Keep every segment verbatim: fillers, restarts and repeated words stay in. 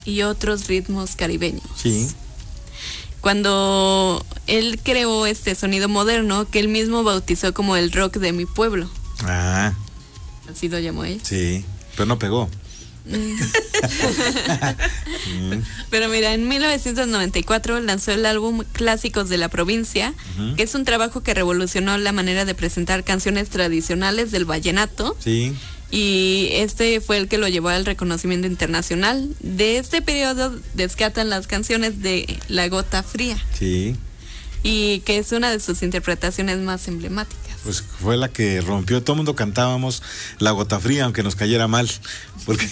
y otros ritmos caribeños. Sí. Cuando él creó este sonido moderno que él mismo bautizó como el rock de mi pueblo. Ah. Así lo llamó él. Sí, pero no pegó. Mm. Pero mira, en mil novecientos noventa y cuatro lanzó el álbum Clásicos de la Provincia, uh-huh. que es un trabajo que revolucionó la manera de presentar canciones tradicionales del vallenato. Sí. Y este fue el que lo llevó al reconocimiento internacional. De este periodo descatan las canciones de La Gota Fría. Sí. Y que es una de sus interpretaciones más emblemáticas. Pues fue la que rompió, todo el mundo cantábamos La Gota Fría, aunque nos cayera mal, porque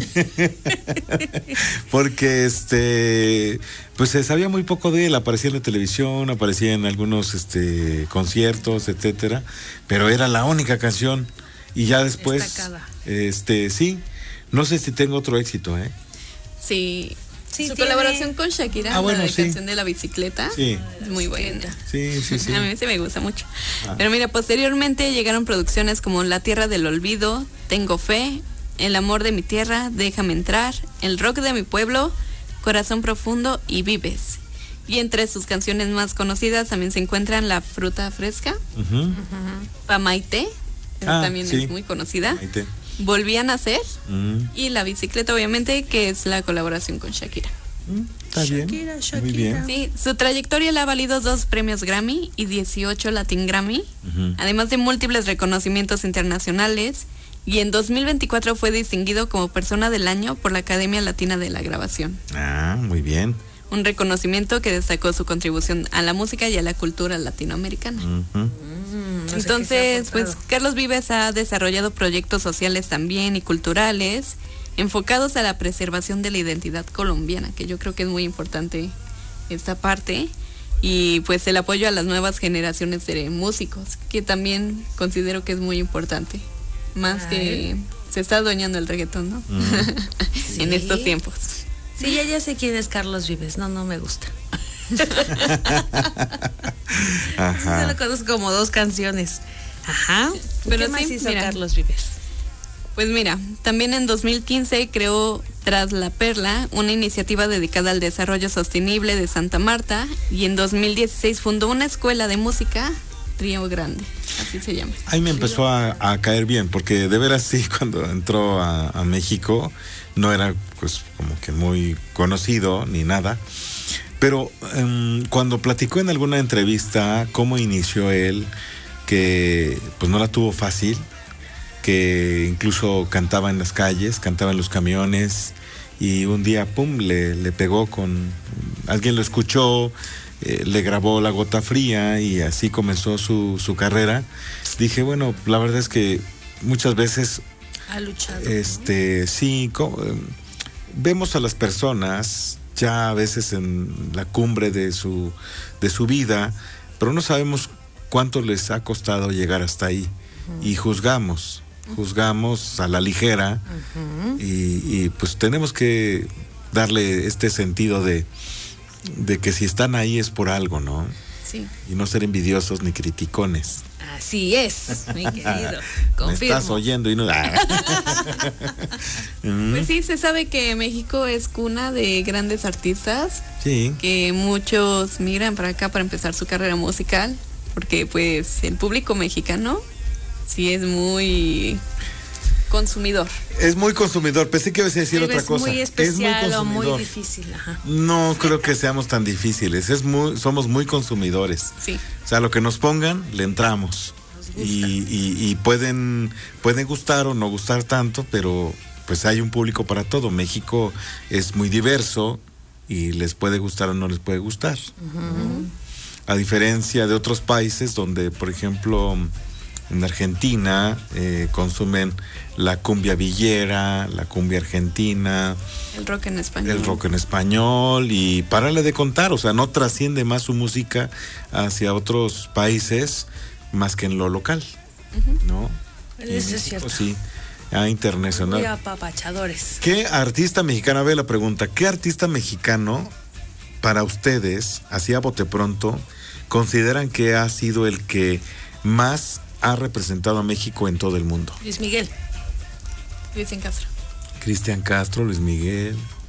porque este pues se sabía muy poco de él, aparecía en la televisión, aparecía en algunos este conciertos, etcétera, pero era la única canción. Y ya después, destacada. este, sí, no sé si tengo otro éxito, ¿eh? Sí, sí su tiene... colaboración con Shakira, ah, bueno, la sí. canción de la bicicleta, sí. es muy buena. Sí, sí, sí. A mí sí me gusta mucho. Ah. Pero mira, posteriormente llegaron producciones como La Tierra del Olvido, Tengo Fe, El Amor de mi Tierra, Déjame Entrar, El Rock de mi Pueblo, Corazón Profundo y Vives. Y entre sus canciones más conocidas también se encuentran La Fruta Fresca, uh-huh. Uh-huh. Pamaité, Ah, también sí. es muy conocida. Maite. Volví a nacer, mm. y La Bicicleta, obviamente, que es la colaboración con Shakira. Mm, está Shakira, bien, Shakira. muy bien. Sí, su trayectoria le ha valido dos premios Grammy y dieciocho Latin Grammy, uh-huh. además de múltiples reconocimientos internacionales, y en dos mil veinticuatro fue distinguido como Persona del Año por la Academia Latina de la Grabación. Ah, muy bien. Un reconocimiento que destacó su contribución a la música y a la cultura latinoamericana. Uh-huh. Mm, no sé Entonces, pues Carlos Vives ha desarrollado proyectos sociales también y culturales enfocados a la preservación de la identidad colombiana, que yo creo que es muy importante esta parte, y pues el apoyo a las nuevas generaciones de músicos, que también considero que es muy importante, más Ay. que se está adueñando el reggaetón, ¿no? Mm. en ¿Sí? estos tiempos. Sí, ya, ya sé quién es Carlos Vives, no, no me gusta. Ajá. Solo conozco como dos canciones. Ajá. Pero ¿qué más sí, hizo mira, Carlos Vives? Pues mira, también en dos mil quince creó Tras la Perla, una iniciativa dedicada al desarrollo sostenible de Santa Marta, y en dos mil dieciséis fundó una escuela de música, Río Grande, así se llama. Ahí me empezó a, a caer bien, porque de veras sí, cuando entró a, a México no era pues como que muy conocido ni nada, pero um, cuando platicó en alguna entrevista cómo inició él, que pues no la tuvo fácil, que incluso cantaba en las calles, cantaba en los camiones, y un día pum le, le pegó con, alguien lo escuchó, eh, le grabó La Gota Fría y así comenzó su, su carrera. Dije, bueno, la verdad es que muchas veces ha luchado, este ¿no? sí co- vemos a las personas ya a veces en la cumbre de su de su vida, pero no sabemos cuánto les ha costado llegar hasta ahí, uh-huh. y juzgamos juzgamos a la ligera, uh-huh. y, y pues tenemos que darle este sentido de de que si están ahí es por algo, ¿no? Sí. Y no ser envidiosos ni criticones. Así es, mi querido. Confirmo. Me estás oyendo y no. Pues sí, se sabe que México es cuna de grandes artistas. Sí. Que muchos migran para acá para empezar su carrera musical, porque pues el público mexicano sí es muy consumidor. Es muy consumidor, pensé que ibas a decir Tal otra vez cosa. muy especial es muy o muy difícil. Ajá. No creo que seamos tan difíciles, es muy, somos muy consumidores. Sí. O sea, lo que nos pongan, le entramos. Y, y, y pueden, pueden gustar o no gustar tanto, pero pues hay un público para todo. México es muy diverso y les puede gustar o no les puede gustar. Uh-huh. A diferencia de otros países donde, por ejemplo, en Argentina eh, consumen la cumbia villera, la cumbia argentina, el rock en español. El rock en español, y párale de contar, o sea, no trasciende más su música hacia otros países más que en lo local, uh-huh. ¿no? Eso es cierto. Sí, a internacional. Muy apapachadores. ¿Qué artista mexicano, a ver la pregunta, qué artista mexicano para ustedes, así a bote pronto, consideran que ha sido el que más ha representado a México en todo el mundo? Luis Miguel. Cristian Castro. Cristian Castro, Luis Miguel.